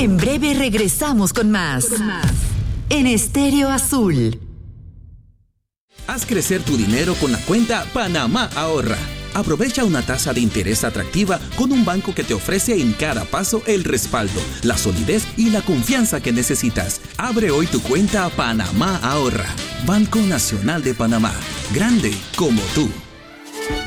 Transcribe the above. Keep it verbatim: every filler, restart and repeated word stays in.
En breve regresamos con más. En Estéreo Azul. Haz crecer tu dinero con la cuenta Panamá Ahorra. Aprovecha una tasa de interés atractiva con un banco que te ofrece en cada paso el respaldo, la solidez y la confianza que necesitas. Abre hoy tu cuenta Panamá Ahorra. Banco Nacional de Panamá. Grande como tú.